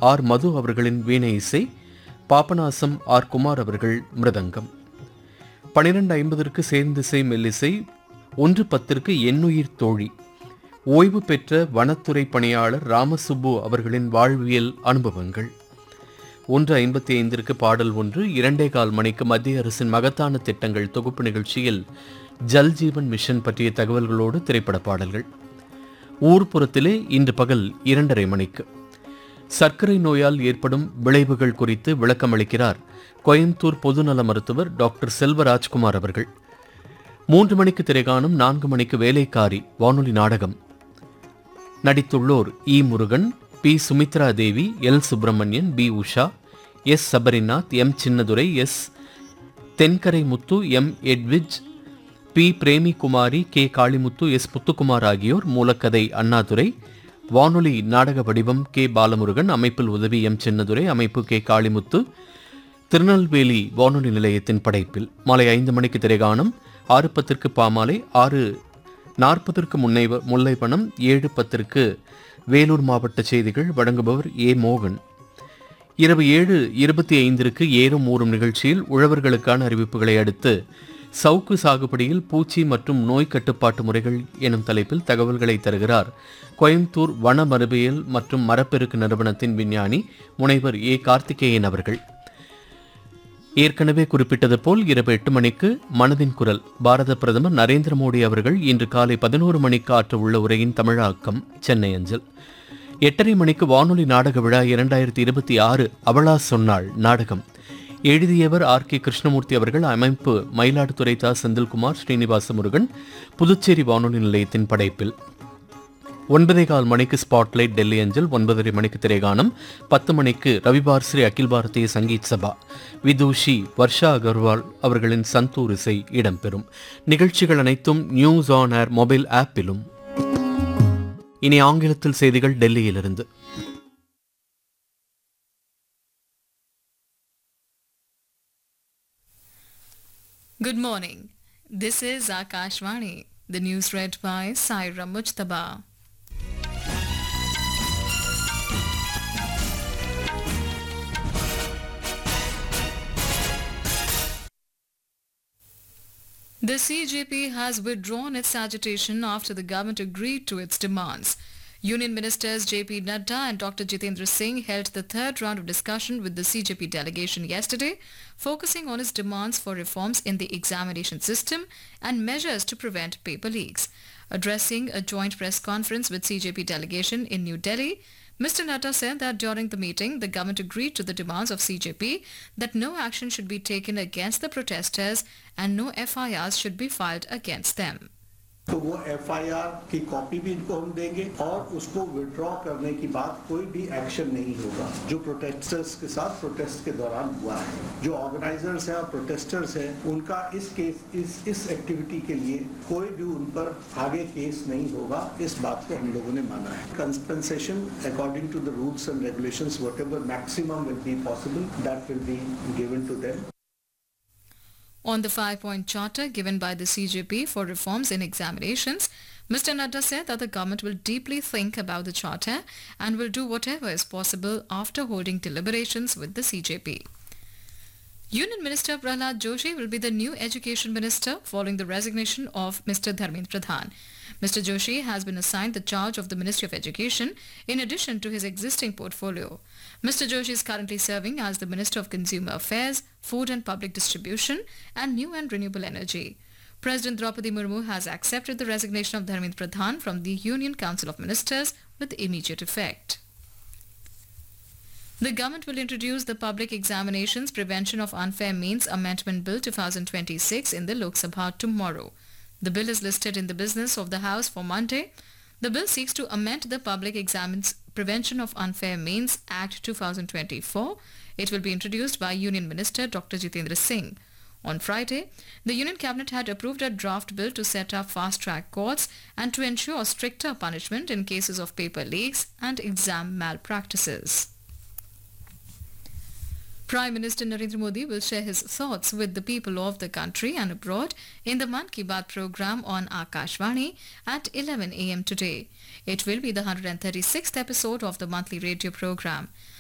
R மது அவர்களின் வீணை இசை, பாபநாசம் ஆர் குமார் அவர்கள் மிருதங்கம். 12:50 சேர்ந்திசை மெல்லிசை, 1:10 எண்ணுயிர் தோழி, ஓய்வு பெற்ற வனத்துறை பணியாளர் ராமசுப்பு அவர்களின் வாழ்வியல் அனுபவங்கள். 1:55 பாடல் ஒன்று. 2:15 மத்திய அரசின் மகத்தான திட்டங்கள் தொகுப்பு நிகழ்ச்சியில் ஜல் ஜீவன் மிஷன் பற்றிய தகவல்களோடு திரைப்பட பாடல்கள். ஊர்ப்புறத்திலே இன்று பகல் 2:30 சர்க்கரை நோயால் ஏற்படும் விளைவுகள் குறித்து விளக்கமளிக்கிறார் கோயம்புத்தூர் பொதுநல மருத்துவர் டாக்டர் செல்வராஜ்குமார் அவர்கள். 3 திரைகாணும். 4 வேலைக்காரி வானொலி நாடகம். நடித்துள்ளோர் இ. முருகன், பி. சுமித்ரா தேவி, L. Subramanian, B. Usha, S. Sabarinath, M. Chinnadurai, S. தென்கரை முத்து, M. Edwige, B. Premikumari, K. Kalimuthu, S. Muthukumar ஆகியோர். மூலக்கதை அண்ணாதுரை. வானொலி நாடக வடிவம் கே. பாலமுருகன். அமைப்பில் உதவி எம். சின்னதுரை. அமைப்பு கே. காளிமுத்து. திருநெல்வேலி வானொலி நிலையத்தின் படைப்பில். மாலை 5 திரைகாணும். 6:10 பாமாலை, 6:40 முல்லைப்பணம், 7:10 வேலூர் மாவட்ட செய்திகள். வழங்குபவர் ஏ. மோகன். இரவு 7:25 ஏறும் ஊறும் நிகழ்ச்சியில் உழவர்களுக்கான அறிவிப்புகளை அடுத்து சவுக்கு சாகுபடியில் பூச்சி மற்றும் நோய் கட்டுப்பாட்டு முறைகள் எனும் தலைப்பில் தகவல்களை தருகிறார் கோயம்புத்தூர் வன மரபியல் மற்றும் மரப்பெருக்கு நிறுவனத்தின் விஞ்ஞானி முனைவர் ஏ. கார்த்திகேயன் அவர்கள். ஏற்கனவே குறிப்பிட்டது போல் இரவு 8 மனதின் குரல் பாரத பிரதமர் நரேந்திர மோடி அவர்கள் இன்று காலை 11 ஆற்ற உள்ள உரையின் தமிழாக்கம் சென்னை அஞ்சல். 8:30 வானொலி நாடக விழா 2026 அவளா சொன்னாள் நாடகம். எழுதியவர் ஆர். கே. கிருஷ்ணமூர்த்தி அவர்கள். அமைப்பு மயிலாடுதுறை தா. செந்தில்குமார், ஸ்ரீனிவாச முருகன். புதுச்சேரி வானொலி நிலையத்தின் படைப்பில். 9:15 ஸ்பாட்லைட் டெல்லி அஞ்சல். 9:30 திரைகானம். 10 ரவிவார் ஸ்ரீ அகில் பாரதிய சங்கீத் சபா. விதூஷி வர்ஷா அகர்வால் அவர்களின் சந்தூர் இசை இடம்பெறும். நிகழ்ச்சிகள் அனைத்தும் நியூஸ் ஆன் ஏர் மொபைல் ஆப்பிலும். இனி ஆங்கிலத்தில் செய்திகள் டெல்லியிலிருந்து. Good morning. This is Akashvani. The news read by Saira Mujtaba. The CJP has withdrawn its agitation after the government agreed to its demands. Union Ministers J.P. Nadda and Dr. Jitendra Singh held the third round of discussion with the CJP delegation yesterday, focusing on its demands for reforms in the examination system and measures to prevent paper leaks. Addressing a joint press conference with CJP delegation in New Delhi, Mr. Nadda said that during the meeting, the government agreed to the demands of CJP that no action should be taken against the protesters and no FIRs should be filed against them. तो वो FIR की copy भी इनको हम देंगे और उसको withdraw करने की बात कोई भी एक्शन नहीं होगा जो प्रोटेस्टर्स के साथ प्रोटेस्ट के दौरान हुआ है. जो ऑर्गेनाइजर्स हैं और प्रोटेस्टर्स हैं उनका इस एक्टिविटी के लिए कोई भी उन पर आगे केस नहीं होगा. इस बात को हम लोगों ने माना है. Compensation according to the rules and regulations whatever maximum will be possible that will be given to them. On the 5-point charter given by the CJP for reforms in examinations, Mr. Nadda said that the government will deeply think about the charter and will do whatever is possible after holding deliberations with the CJP. Union Minister Prahlad Joshi will be the new Education Minister following the resignation of Mr. Dharmendra Pradhan. Mr. Joshi has been assigned the charge of the Ministry of Education in addition to his existing portfolio. Mr. Joshi is currently serving as the Minister of Consumer Affairs, Food and Public Distribution and New and Renewable Energy. President Draupadi Murmu has accepted the resignation of Dharmendra Pradhan from the Union Council of Ministers with immediate effect. The government will introduce the Public Examinations Prevention of Unfair Means Amendment Bill 2026 in the Lok Sabha tomorrow. The bill is listed in the business of the House for Monday. The bill seeks to amend the Public Examines Prevention of Unfair Means Act 2024. It will be introduced by Union Minister Dr. Jitendra Singh. On Friday, the Union Cabinet had approved a draft bill to set up fast-track courts and to ensure stricter punishment in cases of paper leaks and exam malpractices. Prime Minister Narendra Modi will share his thoughts with the people of the country and abroad in the Mann Ki Baat program on Akashvani at 11 a.m. today. It will be the 136th episode of the monthly radio program.